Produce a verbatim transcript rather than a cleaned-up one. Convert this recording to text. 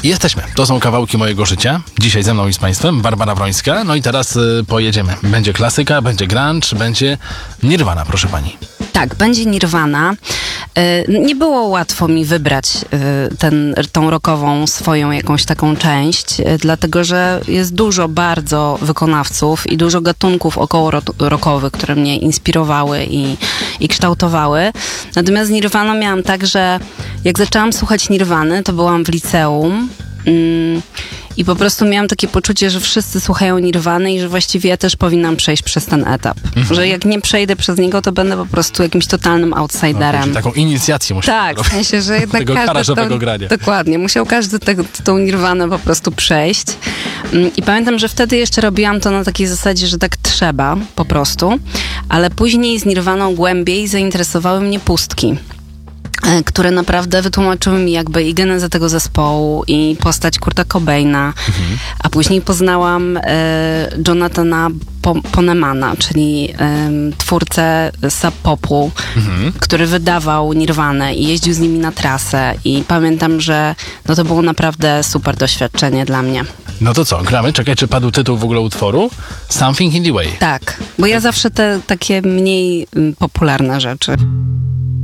Jesteśmy. To są kawałki mojego życia. Dzisiaj ze mną i z Państwem Barbara Wrońska. No i teraz y, pojedziemy. Będzie klasyka, będzie grunge, będzie Nirvana, proszę Pani. Tak, będzie Nirvana. Y, nie było łatwo mi wybrać y, ten, tą rockową swoją jakąś taką część, y, dlatego że jest dużo bardzo wykonawców i dużo gatunków około rockowych, które mnie inspirowały i, i kształtowały. Natomiast Nirvana miałam tak, że jak zaczęłam słuchać Nirwany, to byłam w liceum. Mm, I po prostu miałam takie poczucie, że wszyscy słuchają Nirwany i że właściwie ja też powinnam przejść przez ten etap. Mhm. Że jak nie przejdę przez niego, to będę po prostu jakimś totalnym outsiderem. No, taką inicjację muszę Tak, w sensie, że jednak tego każdy... grania. Dokładnie, musiał każdy te, tą Nirwanę po prostu przejść. I pamiętam, że wtedy jeszcze robiłam to na takiej zasadzie, że tak trzeba po prostu, ale później z Nirwaną głębiej zainteresowały mnie Pustki, które naprawdę wytłumaczyły mi jakby i genezę tego zespołu i postać Kurta Cobaina, mhm. a później poznałam e, Jonathana po- Ponemana, czyli e, twórcę Sub Popu, mhm. który wydawał Nirvanę i jeździł z nimi na trasę i pamiętam, że no to było naprawdę super doświadczenie dla mnie. No to co, gramy? Czekaj, czy padł tytuł w ogóle utworu? Something in the Way. Tak, bo ja zawsze te takie mniej y, popularne rzeczy.